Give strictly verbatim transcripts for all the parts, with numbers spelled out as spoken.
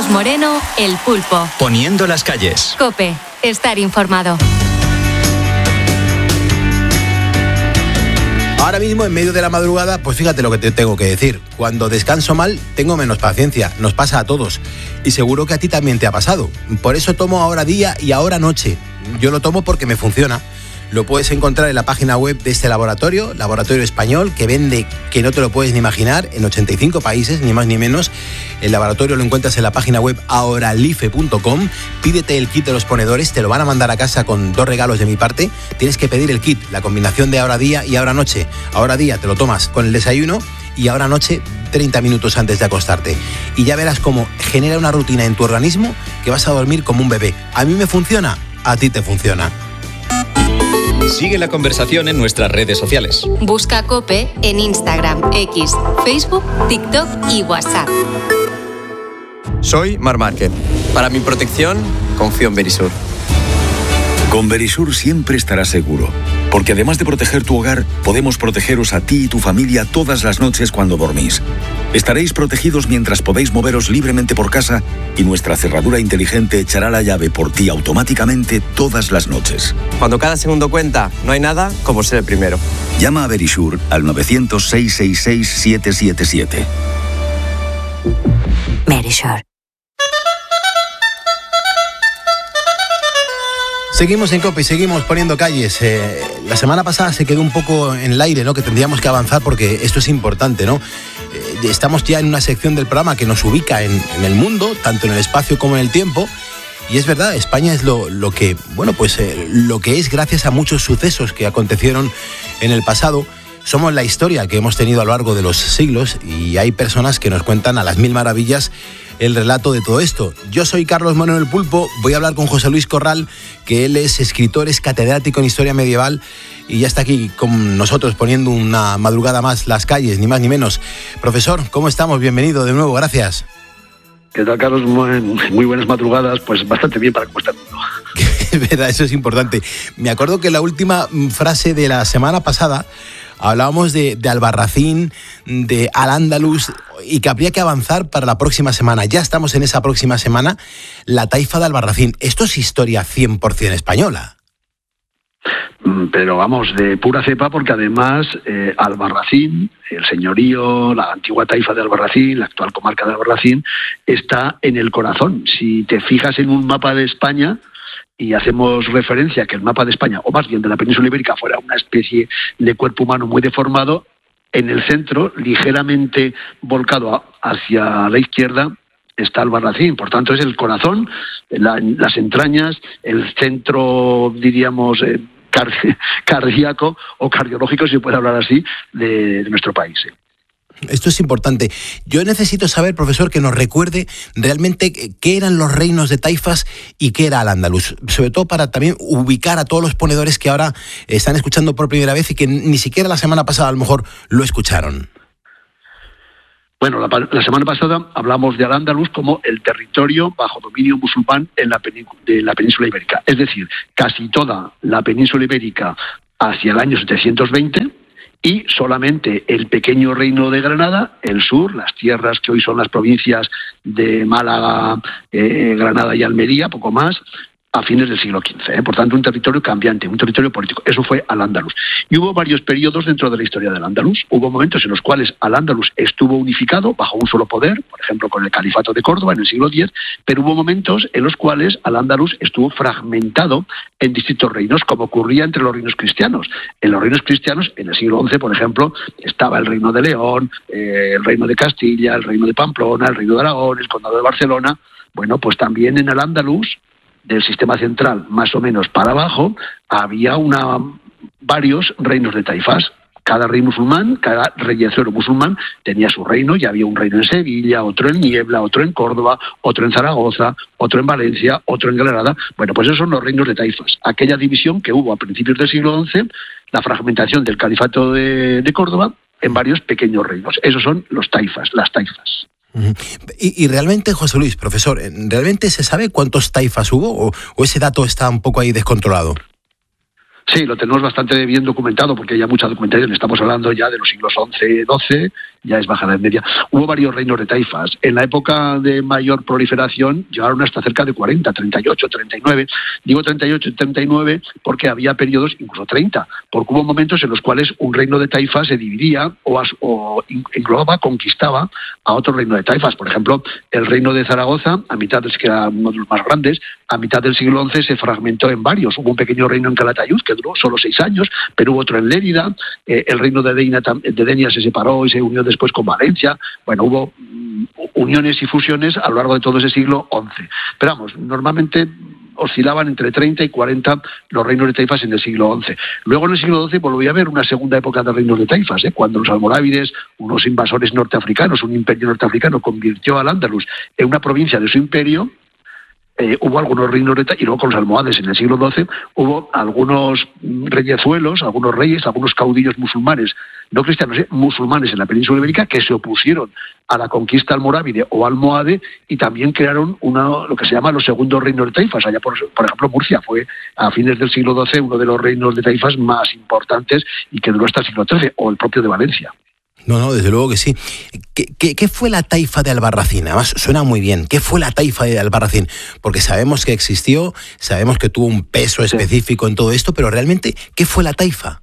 Carlos Moreno, El Pulpo. Poniendo las calles. COPE, estar informado. Ahora mismo, en medio de la madrugada, pues fíjate lo que te tengo que decir. Cuando descanso mal, tengo menos paciencia. Nos pasa a todos. Y seguro que a ti también te ha pasado. Por eso tomo ahora día y ahora noche. Yo lo tomo porque me funciona. Lo puedes encontrar en la página web de este laboratorio, laboratorio español, que vende, que no te lo puedes ni imaginar, en ochenta y cinco países, ni más ni menos. El laboratorio lo encuentras en la página web ahoralife punto com. Pídete el kit de los ponedores, te lo van a mandar a casa con dos regalos de mi parte. Tienes que pedir el kit, la combinación de ahora día y ahora noche. Ahora día te lo tomas con el desayuno y ahora noche treinta minutos antes de acostarte. Y ya verás cómo genera una rutina en tu organismo que vas a dormir como un bebé. A mí me funciona, a ti te funciona. Sigue la conversación en nuestras redes sociales. Busca COPE en Instagram, X, Facebook, TikTok y WhatsApp. Soy Mar Márquez. Para mi protección, confío en Verisur. Con Verisur siempre estarás seguro, porque además de proteger tu hogar, podemos protegeros a ti y tu familia todas las noches cuando dormís. Estaréis protegidos mientras podéis moveros libremente por casa y nuestra cerradura inteligente echará la llave por ti automáticamente todas las noches. Cuando cada segundo cuenta, no hay nada como ser el primero. Llama a Verisur al novecientos, seiscientos sesenta y seis, setecientos setenta y siete. Verisur. Seguimos en COPE y seguimos poniendo calles. Eh, la semana pasada se quedó un poco en el aire, ¿no? Que tendríamos que avanzar porque esto es importante, ¿no? Eh, estamos ya en una sección del programa que nos ubica en, en el mundo, tanto en el espacio como en el tiempo. Y es verdad, España es lo, lo que, bueno, pues eh, lo que es gracias a muchos sucesos que acontecieron en el pasado. Somos la historia que hemos tenido a lo largo de los siglos y hay personas que nos cuentan a las mil maravillas el relato de todo esto. Yo soy Carlos Moreno El Pulpo, voy a hablar con José Luis Corral, que él es escritor, es catedrático en Historia Medieval y ya está aquí con nosotros poniendo una madrugada más las calles, ni más ni menos. Profesor, ¿cómo estamos? Bienvenido de nuevo, gracias. ¿Qué tal, Carlos? Muy, muy buenas madrugadas, pues bastante bien para cómo está el mundo. Es verdad, eso es importante. Me acuerdo que la última frase de la semana pasada hablábamos de, de Albarracín, de Al-Ándalus y que habría que avanzar para la próxima semana. Ya estamos en esa próxima semana, la taifa de Albarracín. Esto es historia cien por ciento española. Pero vamos, de pura cepa, porque además eh, Albarracín, el señorío, la antigua taifa de Albarracín, la actual comarca de Albarracín, está en el corazón. Si te fijas en un mapa de España y hacemos referencia a que el mapa de España, o más bien de la península ibérica, fuera una especie de cuerpo humano muy deformado, en el centro, ligeramente volcado hacia la izquierda, está Albarracín. Por tanto, es el corazón, la, las entrañas, el centro, diríamos, eh, car- cardíaco o cardiológico, si se puede hablar así, de, de nuestro país. ¿eh? Esto es importante. Yo necesito saber, profesor, que nos recuerde realmente qué eran los reinos de taifas y qué era Al-Ándalus, sobre todo para también ubicar a todos los ponedores que ahora están escuchando por primera vez y que ni siquiera la semana pasada a lo mejor lo escucharon. Bueno, la, la semana pasada hablamos de Al-Ándalus como el territorio bajo dominio musulmán en la, penín, de la península ibérica. Es decir, casi toda la península ibérica hacia el año setecientos veinte y solamente el pequeño reino de Granada, el sur, las tierras que hoy son las provincias de Málaga, eh, Granada y Almería, poco más, a fines del siglo quince. ¿eh? Por tanto, un territorio cambiante, un territorio político. Eso fue Al-Ándalus. Y hubo varios periodos dentro de la historia del Andalus. Hubo momentos en los cuales Al-Ándalus estuvo unificado bajo un solo poder, por ejemplo, con el Califato de Córdoba en el siglo diez, pero hubo momentos en los cuales Al-Ándalus estuvo fragmentado en distintos reinos, como ocurría entre los reinos cristianos. En los reinos cristianos, en el siglo once, por ejemplo, estaba el reino de León, eh, el reino de Castilla, el reino de Pamplona, el reino de Aragón, el condado de Barcelona. Bueno, pues también en Al-Ándalus, del sistema central más o menos para abajo, había una, varios reinos de taifas. Cada rey musulmán, cada reyecero musulmán tenía su reino, y había un reino en Sevilla, otro en Niebla, otro en Córdoba, otro en Zaragoza, otro en Valencia, otro en Granada. Bueno, pues esos son los reinos de taifas. Aquella división que hubo a principios del siglo once, la fragmentación del Califato de, de Córdoba en varios pequeños reinos. Esos son los taifas, las taifas. Y, y realmente, José Luis, profesor, ¿realmente se sabe cuántos taifas hubo o, o ese dato está un poco ahí descontrolado? Sí, lo tenemos bastante bien documentado porque hay ya mucha documentación. Estamos hablando ya de los siglos once, doce, ya es Baja Edad Media. Hubo varios reinos de taifas. En la época de mayor proliferación llegaron hasta cerca de cuarenta, treinta y ocho, treinta y nueve. Digo treinta y ocho y treinta y nueve porque había periodos incluso treinta, porque hubo momentos en los cuales un reino de taifas se dividía o, as, o englobaba, conquistaba a otro reino de taifas. Por ejemplo, el reino de Zaragoza, a mitad, que era uno de los más grandes, a mitad del siglo once se fragmentó en varios. Hubo un pequeño reino en Calatayud que duró solo seis años, pero hubo otro en Lérida, eh, el reino de Denia, de Denia se separó y se unió después con Valencia. Bueno, hubo mm, uniones y fusiones a lo largo de todo ese siglo once. Pero vamos, normalmente oscilaban entre treinta y cuarenta los reinos de taifas en el siglo once. Luego en el siglo doce volvió a haber una segunda época de reinos de taifas, ¿eh? Cuando los almorávides, unos invasores norteafricanos, un imperio norteafricano, convirtió al Andalus en una provincia de su imperio. Eh, hubo algunos reinos de taifas, y luego con los almohades en el siglo doce hubo algunos reyezuelos, algunos reyes, algunos caudillos musulmanes, no cristianos, eh, musulmanes en la península ibérica, que se opusieron a la conquista almorávide o almohade y también crearon una, lo que se llama los segundos reinos de taifas. Allá, por, por ejemplo, Murcia fue a fines del siglo doce uno de los reinos de taifas más importantes y que duró hasta el siglo trece, o el propio de Valencia. No, no, desde luego que sí. ¿Qué, qué, qué fue la taifa de Albarracín? Además, suena muy bien. ¿Qué fue la taifa de Albarracín? Porque sabemos que existió, sabemos que tuvo un peso específico en todo esto, pero realmente, ¿qué fue la taifa?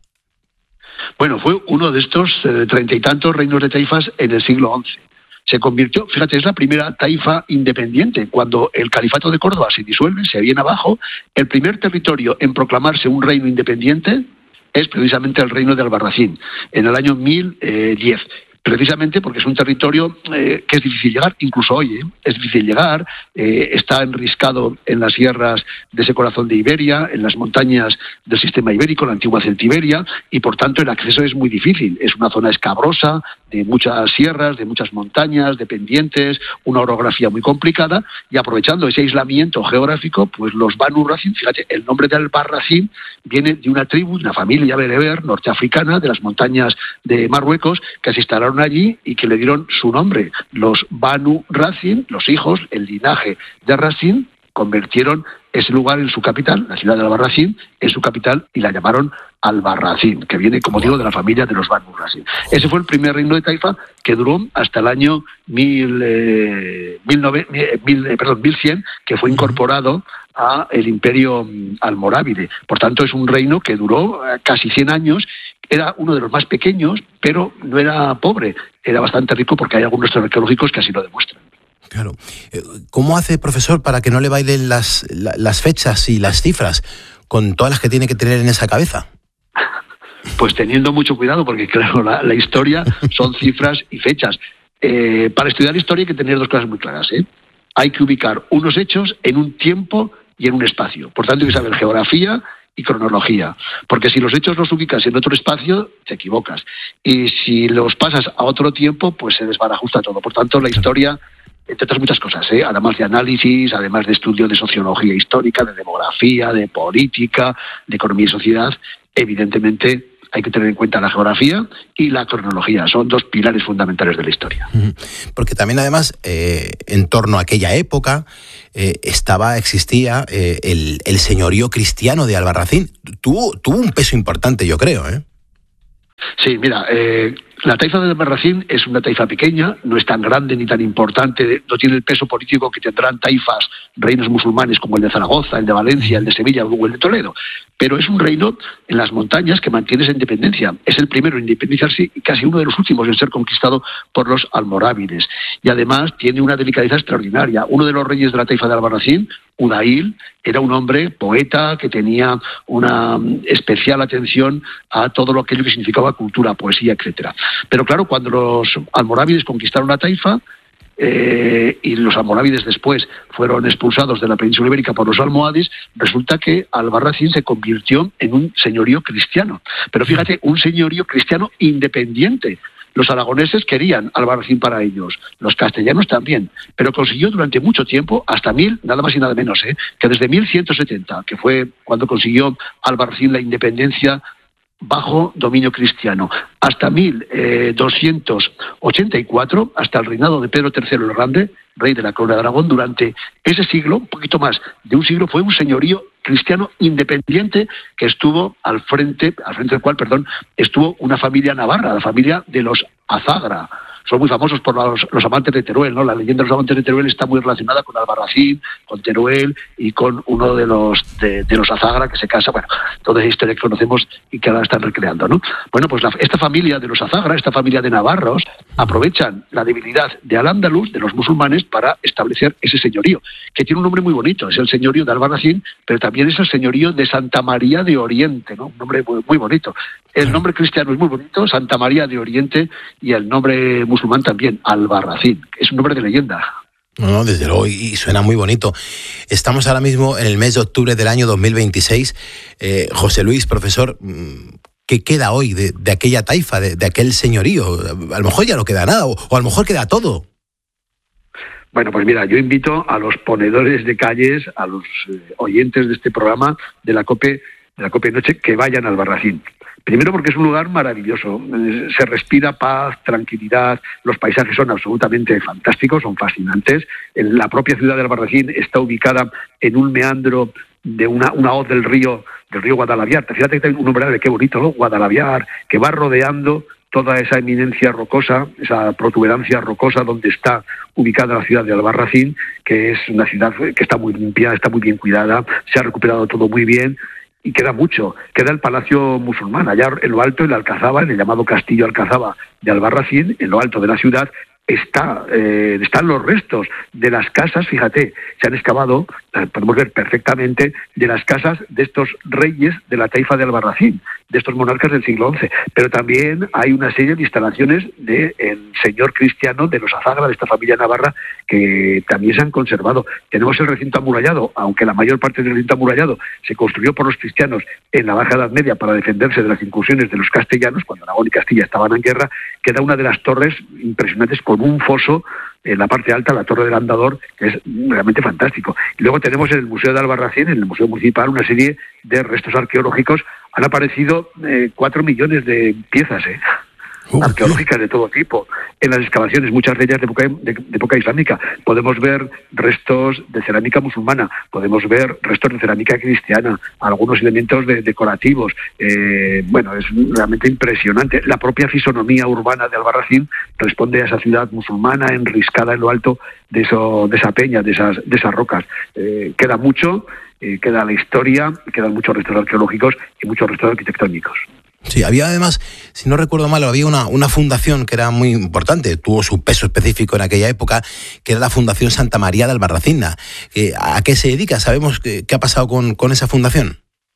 Bueno, fue uno de estos eh, treinta y tantos reinos de taifas en el siglo once. Se convirtió, fíjate, es la primera taifa independiente. Cuando el califato de Córdoba se disuelve, se viene abajo, el primer territorio en proclamarse un reino independiente es precisamente el reino de Albarracín, en el año mil diez. Precisamente porque es un territorio eh, que es difícil llegar, incluso hoy, ¿eh? es difícil llegar, eh, está enriscado en las sierras de ese corazón de Iberia, en las montañas del sistema ibérico, la antigua Celtiberia, y por tanto el acceso es muy difícil. Es una zona escabrosa, de muchas sierras, de muchas montañas, de pendientes, una orografía muy complicada, y aprovechando ese aislamiento geográfico, pues los Banu Racin, fíjate, el nombre de Albarracín viene de una tribu, de una familia bereber norteafricana de las montañas de Marruecos, que se instalaron allí y que le dieron su nombre. Los Banu Racin, los hijos, el linaje de Racin, convirtieron ese lugar en su capital, la ciudad de Albarracín, en su capital, y la llamaron Albarracín, que viene, como digo, de la familia de los Banu Racin. Ese fue el primer reino de taifa que duró hasta el año mil, eh, mil, nove, mil, eh, perdón, mil cien, que fue incorporado a el imperio almorávide. Por tanto, es un reino que duró casi cien años. Era uno de los más pequeños, pero no era pobre, era bastante rico, porque hay algunos arqueológicos que así lo demuestran. Claro. ¿Cómo hace, profesor, para que no le bailen las, las fechas y las cifras con todas las que tiene que tener en esa cabeza? Pues teniendo mucho cuidado, porque claro, la, la historia son cifras y fechas. Eh, para estudiar historia hay que tener dos cosas muy claras, ¿eh? Hay que ubicar unos hechos en un tiempo y en un espacio. Por tanto, hay que saber geografía y cronología, porque si los hechos los ubicas en otro espacio, te equivocas. Y si los pasas a otro tiempo, pues se desbarajusta todo. Por tanto, la historia, entre otras muchas cosas, ¿eh? además de análisis, además de estudio de sociología histórica, de demografía, de política, de economía y sociedad, evidentemente hay que tener en cuenta la geografía y la cronología. Son dos pilares fundamentales de la historia. Porque también, además, eh, en torno a aquella época, eh, estaba, existía eh, el, el señorío cristiano de Albarracín. Tuvo, tuvo un peso importante, yo creo, ¿eh? Sí, mira, eh, la taifa de Albarracín es una taifa pequeña, no es tan grande ni tan importante, no tiene el peso político que tendrán taifas, reinos musulmanes como el de Zaragoza, el de Valencia, el de Sevilla o el de Toledo, pero es un reino en las montañas que mantiene esa independencia. Es el primero en independizarse y casi uno de los últimos en ser conquistado por los almorávides. Y además tiene una delicadeza extraordinaria. Uno de los reyes de la taifa de Albarracín, Udail, era un hombre poeta que tenía una especial atención a todo lo aquello que significaba cultura, poesía, etcétera. Pero claro, cuando los almorávides conquistaron la taifa, eh, y los almorávides después fueron expulsados de la península ibérica por los almohades, resulta que Albarracín se convirtió en un señorío cristiano. Pero fíjate, un señorío cristiano independiente. Los aragoneses querían Albarracín para ellos, los castellanos también, pero consiguió durante mucho tiempo, hasta mil, nada más y nada menos, ¿eh? que desde mil ciento setenta, que fue cuando consiguió Albarracín la independencia bajo dominio cristiano. Hasta mil doscientos ochenta y cuatro, hasta el reinado de Pedro tercero el Grande, rey de la Corona de Aragón, durante ese siglo, un poquito más de un siglo, fue un señorío cristiano independiente que estuvo al frente, al frente del cual, perdón, estuvo una familia navarra, la familia de los Azagra. Son muy famosos por los, los amantes de Teruel, ¿no? La leyenda de los amantes de Teruel está muy relacionada con Albarracín, con Teruel y con uno de los de, de los Azagra que se casa. Bueno, toda esa historia que conocemos y que ahora están recreando, ¿no? Bueno, pues la, esta familia de los Azagra, esta familia de navarros, aprovechan la debilidad de Al-Ándalus, de los musulmanes, para establecer ese señorío, que tiene un nombre muy bonito, es el señorío de Albarracín, pero también es el señorío de Santa María de Oriente, ¿no? Un nombre muy, muy bonito. El nombre cristiano es muy bonito, Santa María de Oriente, y el nombre musulmán también, Albarracín. Es un nombre de leyenda. No, no, desde luego, y suena muy bonito. Estamos ahora mismo en el mes de octubre del año dos mil veintiséis. Eh, José Luis, profesor, ¿qué queda hoy de, de aquella taifa, de, de aquel señorío? A lo mejor ya no queda nada, o, o a lo mejor queda todo. Bueno, pues mira, yo invito a los ponedores de calles, a los eh, oyentes de este programa de la COPE, de la COPE Noche, que vayan al Albarracín. Primero porque es un lugar maravilloso, se respira paz, tranquilidad, los paisajes son absolutamente fantásticos, son fascinantes. La propia ciudad de Albarracín está ubicada en un meandro de una, una hoz del río, del río Guadalaviar. Fíjate que hay un nombre de qué bonito, ¿no? Guadalaviar, que va rodeando toda esa eminencia rocosa, esa protuberancia rocosa donde está ubicada la ciudad de Albarracín, que es una ciudad que está muy limpia, está muy bien cuidada, se ha recuperado todo muy bien. Y queda mucho, queda el Palacio Musulmán, allá en lo alto, en la Alcazaba, en el llamado Castillo Alcazaba de Albarracín, en lo alto de la ciudad, está eh, están los restos de las casas, fíjate, se han excavado, eh, podemos ver perfectamente, de las casas de estos reyes de la taifa de Albarracín, de estos monarcas del siglo once, pero también hay una serie de instalaciones del señor cristiano de los Azagra, de esta familia navarra, que también se han conservado. Tenemos el recinto amurallado, aunque la mayor parte del recinto amurallado se construyó por los cristianos en la Baja Edad Media para defenderse de las incursiones de los castellanos, cuando Aragón y Castilla estaban en guerra, queda una de las torres impresionantes con un foso en la parte alta, la Torre del Andador, que es realmente fantástico. Y luego tenemos en el Museo de Albarracín, en el Museo Municipal, una serie de restos arqueológicos. Han aparecido eh, cuatro millones de piezas, ¿eh? Uh, arqueológicas de todo tipo. En las excavaciones, muchas de ellas de época, de, de época islámica, podemos ver restos de cerámica musulmana, podemos ver restos de cerámica cristiana, algunos elementos de, decorativos. Eh, bueno, es realmente impresionante. La propia fisonomía urbana de Albarracín responde a esa ciudad musulmana enriscada en lo alto de, eso, de esa peña, de esas, de esas rocas. Eh, queda mucho, eh, queda la historia, quedan muchos restos arqueológicos y muchos restos arquitectónicos. Sí, había además, si no recuerdo mal, había una, una fundación que era muy importante, tuvo su peso específico en aquella época, que era la Fundación Santa María de Albarracín. Eh, ¿A qué se dedica? ¿Sabemos qué, qué ha pasado con, con esa fundación?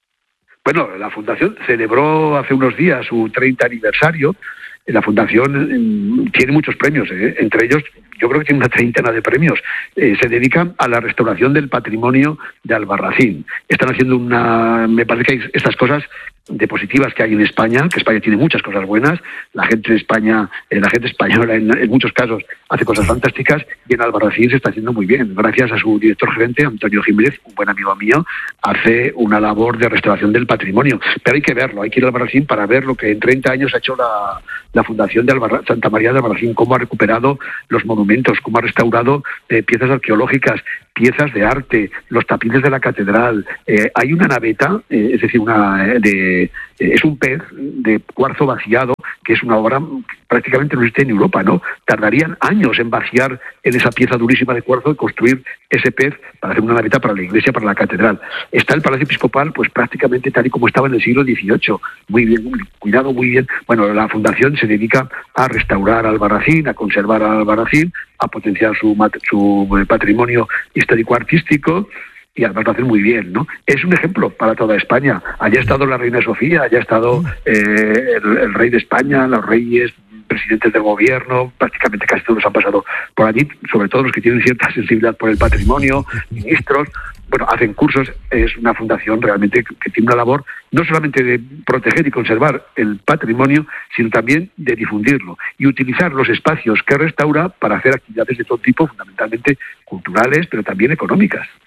Bueno, la fundación celebró hace unos días su treinta aniversario. La fundación tiene muchos premios, ¿eh? Entre ellos yo creo que tiene una treintena de premios. Eh, se dedican a la restauración del patrimonio de Albarracín. Están haciendo una, me parece que hay estas cosas de positivas que hay en España, que España tiene muchas cosas buenas, la gente de España, eh, la gente española en, en muchos casos hace cosas fantásticas, y en Albarracín se está haciendo muy bien. Gracias a su director gerente, Antonio Jiménez, un buen amigo mío, hace una labor de restauración del patrimonio. Pero hay que verlo, hay que ir a Albarracín para ver lo que en treinta años ha hecho la, la Fundación de Albarra, Santa María de Albarracín, cómo ha recuperado los monumentos, cómo ha restaurado eh, piezas arqueológicas, piezas de arte, los tapices de la catedral. Eh, hay una naveta, eh, es decir, una eh, de eh, es un pez de cuarzo vaciado, que es una obra que prácticamente no existe en Europa, ¿no? Tardarían años en vaciar en esa pieza durísima de cuarzo y construir ese pez para hacer una naveta para la iglesia, para la catedral. Está el Palacio Episcopal, pues prácticamente tal y como estaba en el siglo dieciocho, muy bien, cuidado, muy bien. Bueno, la fundación se dedica a restaurar Albarracín, a conservar Albarracín, a potenciar su, su patrimonio histórico-artístico, y además lo hacen muy bien, ¿no? Es un ejemplo para toda España. Allá ha estado la reina Sofía, allá ha estado eh, el, el rey de España, los reyes, presidentes del gobierno, prácticamente casi todos han pasado por allí, sobre todo los que tienen cierta sensibilidad por el patrimonio, ministros. Bueno, hacen cursos. Es una fundación realmente que, que tiene una labor no solamente de proteger y conservar el patrimonio, sino también de difundirlo y utilizar los espacios que restaura para hacer actividades de todo tipo, fundamentalmente culturales, pero también económicas.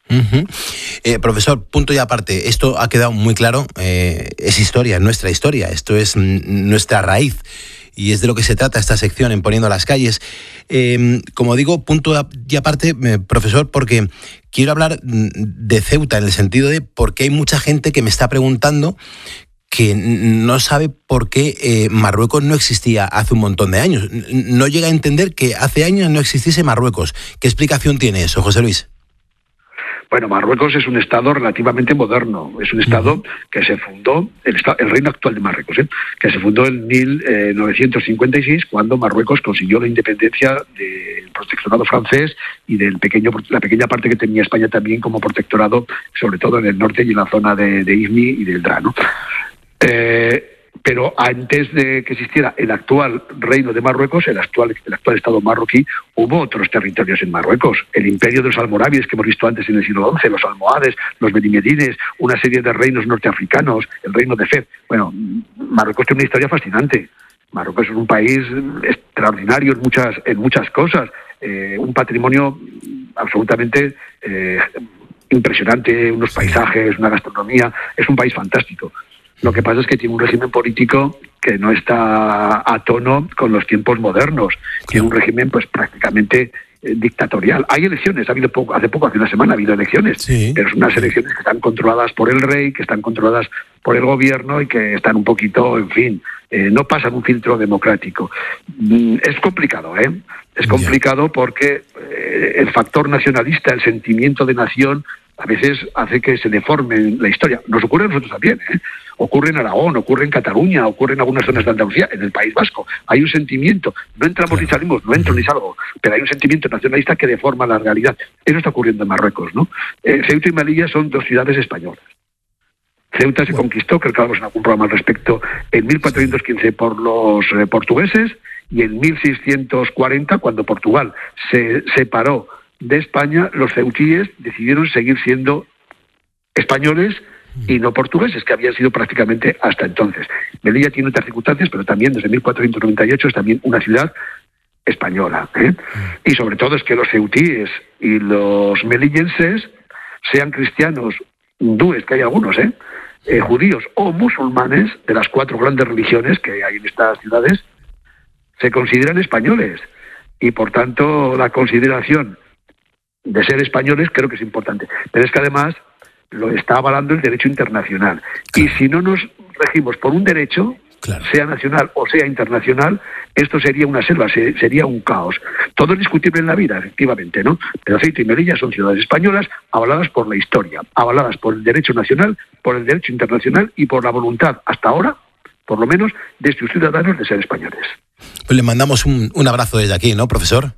Uh-huh. Eh, profesor, punto y aparte, esto ha quedado muy claro, eh, es historia, nuestra historia, esto es n- nuestra raíz y es de lo que se trata esta sección en Poniendo las Calles. Eh, como digo, punto y aparte, eh, profesor, porque quiero hablar de Ceuta en el sentido de porque hay mucha gente que me está preguntando que no sabe por qué eh, Marruecos no existía hace un montón de años, no llega a entender que hace años no existiese Marruecos. ¿Qué explicación tiene eso, José Luis? Bueno, Marruecos es un estado relativamente moderno, es un estado uh-huh. que se fundó, el, estado, el reino actual de Marruecos, ¿eh? que se fundó en mil novecientos cincuenta y seis, cuando Marruecos consiguió la independencia del protectorado francés y de la pequeña parte que tenía España también como protectorado, sobre todo en el norte y en la zona de, de Ifni y del Dra, ¿no? Eh, pero antes de que existiera el actual reino de Marruecos, el actual, el actual estado marroquí, hubo otros territorios en Marruecos. El imperio de los almorávides que hemos visto antes en el siglo once, los almohades, los benimedines, una serie de reinos norteafricanos, el reino de Fez. Bueno, Marruecos tiene una historia fascinante. Marruecos es un país extraordinario en muchas, en muchas cosas, eh, un patrimonio absolutamente eh, impresionante, unos paisajes, una gastronomía, es un país fantástico. Lo que pasa es que tiene un régimen político que no está a tono con los tiempos modernos. Tiene un régimen pues prácticamente eh, dictatorial. Hay elecciones, ha habido poco, hace poco, hace una semana ha habido elecciones, sí. pero son unas elecciones que están controladas por el rey, que están controladas por el gobierno y que están un poquito, en fin, eh, no pasan un filtro democrático. Mm, es complicado, ¿eh? Es complicado porque eh, el factor nacionalista, el sentimiento de nación, a veces hace que se deforme la historia. Nos ocurre a nosotros también, ¿eh? Ocurre en Aragón, ocurre en Cataluña, ocurre en algunas zonas de Andalucía, en el País Vasco. Hay un sentimiento, no entramos ni salimos, no entro ni salgo, pero hay un sentimiento nacionalista que deforma la realidad. Eso está ocurriendo en Marruecos, ¿no? Eh, Ceuta y Melilla son dos ciudades españolas. Ceuta se bueno. conquistó, creo que vamos a un programa al respecto, en mil cuatrocientos quince por los eh, portugueses y en mil seiscientos cuarenta, cuando Portugal se separó de España, los ceutíes decidieron seguir siendo españoles y no portugueses, que habían sido prácticamente hasta entonces. Melilla tiene otras circunstancias, pero también desde mil cuatrocientos noventa y ocho es también una ciudad española, ¿eh? Y sobre todo es que los ceutíes y los melillenses, sean cristianos, hindúes, que hay algunos, ¿eh? Eh, judíos o musulmanes, de las cuatro grandes religiones que hay en estas ciudades, se consideran españoles. Y por tanto la consideración de ser españoles creo que es importante. Pero es que además lo está avalando el derecho internacional. Claro. Y si no nos regimos por un derecho, claro, sea nacional o sea internacional, esto sería una selva, sería un caos. Todo es discutible en la vida, efectivamente, ¿no? Pero Ceuta y Melilla son ciudades españolas avaladas por la historia, avaladas por el derecho nacional, por el derecho internacional y por la voluntad, hasta ahora, por lo menos, de sus ciudadanos de ser españoles. Pues le mandamos un, un abrazo desde aquí, ¿no, profesor?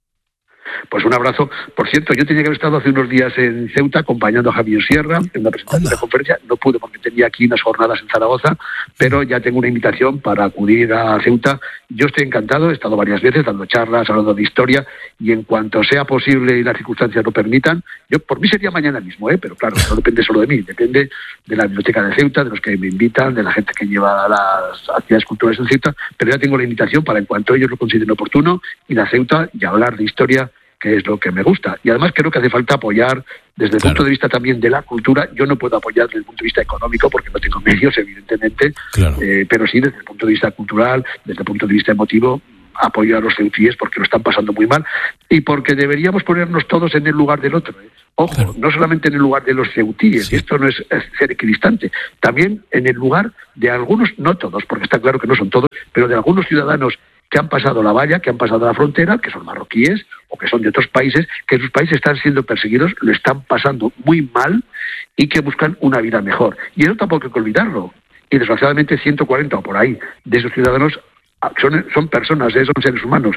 Pues un abrazo. Por cierto, yo tenía que haber estado hace unos días en Ceuta acompañando a Javier Sierra en una presentación Anda. de conferencia. No pude porque tenía aquí unas jornadas en Zaragoza, pero ya tengo una invitación para acudir a Ceuta. Yo estoy encantado, he estado varias veces dando charlas, hablando de historia, y en cuanto sea posible y las circunstancias lo permitan, yo por mí sería mañana mismo, ¿eh? Pero claro, no depende solo de mí, depende de la biblioteca de Ceuta, de los que me invitan, de la gente que lleva las actividades culturales en Ceuta, pero ya tengo la invitación para en cuanto ellos lo consideren oportuno ir a Ceuta y hablar de historia, que es lo que me gusta. Y además creo que hace falta apoyar desde el claro. punto de vista también de la cultura. Yo no puedo apoyar desde el punto de vista económico porque no tengo medios, evidentemente, claro. eh, pero sí desde el punto de vista cultural, desde el punto de vista emotivo, apoyo a los ceutíes porque lo están pasando muy mal y porque deberíamos ponernos todos en el lugar del otro. ¿eh? Ojo, claro. no solamente en el lugar de los ceutíes, sí. esto no es, es ser equidistante, también en el lugar de algunos, no todos, porque está claro que no son todos, pero de algunos ciudadanos que han pasado la valla, que han pasado la frontera, que son marroquíes o que son de otros países, que en sus países están siendo perseguidos, lo están pasando muy mal y que buscan una vida mejor. Y eso tampoco hay que olvidarlo. Y desgraciadamente ciento cuarenta o por ahí de esos ciudadanos son, son personas, ¿eh? son seres humanos.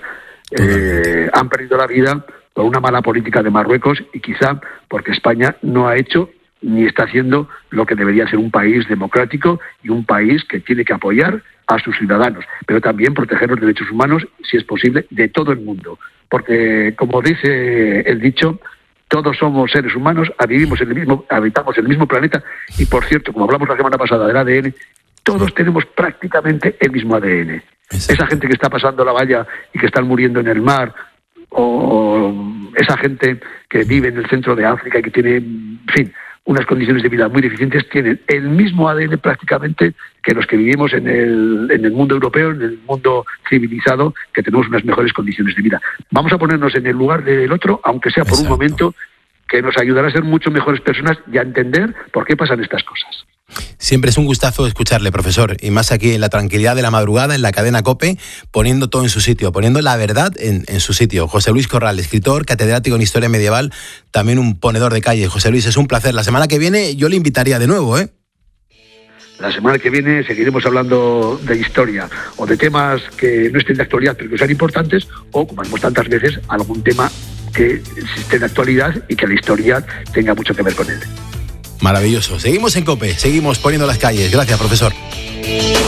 Eh, han perdido la vida por una mala política de Marruecos y quizá porque España no ha hecho ni está haciendo lo que debería ser un país democrático y un país que tiene que apoyar a sus ciudadanos, pero también proteger los derechos humanos, si es posible, de todo el mundo. Porque, como dice el dicho, todos somos seres humanos, vivimos en el mismo, habitamos en el mismo planeta, y por cierto, como hablamos la semana pasada del A D N, todos tenemos prácticamente el mismo A D N. Exacto. Esa gente que está pasando la valla y que están muriendo en el mar, o esa gente que vive en el centro de África y que tiene, en fin, unas condiciones de vida muy deficientes, tienen el mismo A D N prácticamente que los que vivimos en el, en el mundo europeo, en el mundo civilizado, que tenemos unas mejores condiciones de vida. Vamos a ponernos en el lugar del otro, aunque sea por Exacto. un momento, que nos ayudará a ser mucho mejores personas y a entender por qué pasan estas cosas. Siempre es un gustazo escucharle, profesor, y más aquí en la tranquilidad de la madrugada, en la cadena COPE, poniendo todo en su sitio, poniendo la verdad en, en su sitio. José Luis Corral, escritor, catedrático en Historia Medieval, también un ponedor de calle. José Luis, es un placer. La semana que viene yo le invitaría de nuevo, ¿eh? La semana que viene seguiremos hablando de historia o de temas que no estén de actualidad pero que sean importantes, o, como hacemos tantas veces, algún tema que esté de actualidad y que la historia tenga mucho que ver con él. Maravilloso. Seguimos en COPE, seguimos poniendo las calles. Gracias, profesor.